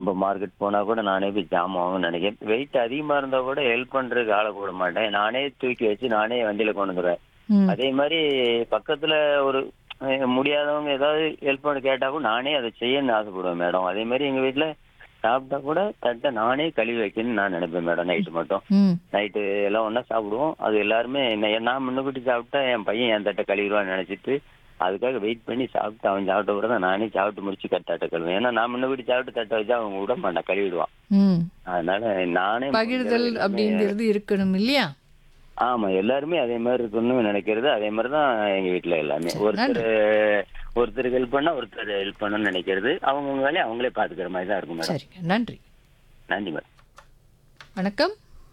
இப்போ மார்க்கெட் போனா கூட நானே போய் ஜாமான் வாங்கணும்னு நினைக்கிறேன். வெயிட் அதிகமா இருந்தா கூட ஹெல்ப் பண்றதுக்கு ஆளை கூட மாட்டேன். நானே தூக்கி வச்சு நானே வண்டியில கொண்டு வந்துடுவேன். ம். அதே மாதிரி பக்கத்துல ஒரு முடியாதவங்க ஏதாவது ஹெல்ப் பண்ண கேட்டா கூட நானே அதை செய்யணும்னு ஆசைப்படுவேன் மேடம். அதே மாதிரி எங்க வீட்டுல சாப்பிட்டா கூட தட்டை நானே கழுவி வைக்கணும்னு நான் நினைப்பேன் மேடம். நைட்டு மட்டும் ம். நைட்டு எல்லாம் ஒண்ணா சாப்பிடுவோம். அது எல்லாருமே நான் முன்னுக்கூட்டி சாப்பிட்டா என் பையன் என் தட்டை கழுவிடுவான்னு நினைச்சிட்டு அதுக்காக வெயிட் பண்ணி சாப்பிட்டு அவன் சாப்பிட்ட கூட தான் நானே சாப்பிட்டு முடிச்சு தட்டை கழுவேன். ஏன்னா நான் முன்னுக்கூட்டி சாப்பிட்டு தட்டை வச்சா அவங்க விட மாட்டான், கழுவிடுவான். ம். அதனால நானே பகிர்தல் எல்லாமே அப்படிங்கிறது இருக்கணும் இல்லையா? ஆமா எல்லாருமே அதே மாதிரி இருக்கணும்னு நினைக்கிறது. அதே மாதிரி தான் எங்க வீட்டுல எல்லாமே. சரி, நன்றி. ஒருத்தருக்கு ஹெல்ப் பண்ணா ஒருத்தர் ஹெல்ப் பண்ணணும்னு நினைக்கிறது. அவங்கவுங்க வேலையை அவங்களே பாத்துக்கிற மாதிரி தான் இருக்கும் மேடம். சரிங்க, நன்றி. நன்றி மேடம். வணக்கம்.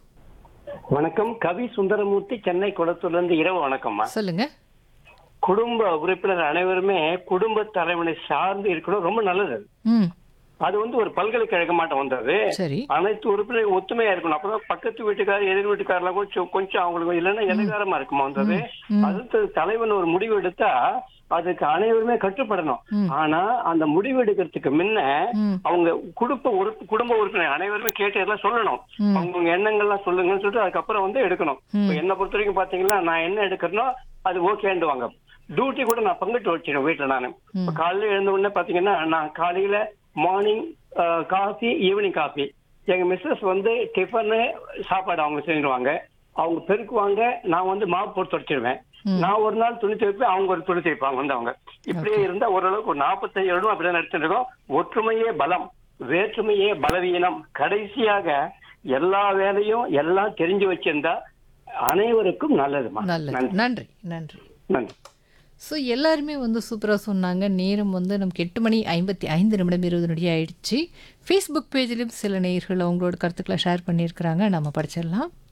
வணக்கம். கவி சுந்தரமூர்த்தி, சென்னை குளத்தூர்ல இருந்து. இரவு வணக்கம்மா. சொல்லுங்க. குடும்ப உறுப்பினர் அனைவருமே குடும்ப தலைவனை சார்ந்து இருக்கணும், ரொம்ப நல்லது. ம். அது ஒரு பல்கலைக்கழகமாட்டம் வந்தது. சரி. அனைத்து உறுப்பினரும் ஒத்துமையா இருக்கணும். அப்பதான் பக்கத்து வீட்டுக்காரர் எதிர் வீட்டுக்காரெல்லாம் கொஞ்சம் அவங்களுக்கு இல்லைன்னா எதிர்காரமா இருக்குமா வந்தது. அடுத்து தலைவன் ஒரு முடிவு எடுத்தா அதுக்கு அனைவருமே கட்டுப்படணும். ஆனா அந்த முடிவு எடுக்கிறதுக்கு முன்ன அவங்க குடும்ப உறுப்பினர் அனைவருமே கேட்டு எல்லாம் சொல்லணும். அவங்க எண்ணங்கள்லாம் சொல்லுங்கன்னு சொல்லிட்டு அதுக்கப்புறம் எடுக்கணும். என்னை பொறுத்த வரைக்கும் பாத்தீங்கன்னா நான் என்ன எடுக்கிறனோ அது ஓகேண்டுவாங்க. டியூட்டி கூட நான் பங்கிட்டு வச்சிருவேன் வீட்டுல. நானு காலையில எழுந்த உடனே பாத்தீங்கன்னா நான் காலையில மார்னிங் காஃபி, ஈவினிங் காஃபி. எங்க மிஸ்ஸஸ் டிஃபனு சாப்பாடு அவங்க செஞ்சிருவாங்க. அவங்க பெருக்குவாங்க. நான் மாவு போட்டு துடைச்சிருவேன். நான் ஒரு நாள் துணி துவைப்பேன், அவங்க ஒரு துணி துவைப்பாங்க. அவங்க இப்படியே இருந்தா ஓரளவுக்கு ஒரு 45 வருடம் அப்படிதான் நடத்திட்டு இருக்கோம். ஒற்றுமையே பலம், வேற்றுமையே பலவீனம். கடைசியாக எல்லா வேலையும் எல்லாம் தெரிஞ்சு வச்சிருந்தா அனைவருக்கும் நல்லதுமா. நல்லது. நன்றி, நன்றி. நன்றி. ஸோ எல்லாருமே சூப்பராக சொன்னாங்க. நேரம் நமக்கு 8:55 20 நொடி ஆயிடுச்சு. ஃபேஸ்புக் பேஜிலும் சில நேயர்கள் அவங்களோட கருத்துக்களை ஷேர் பண்ணியிருக்கிறாங்க. நம்ம படிச்சிடலாம்.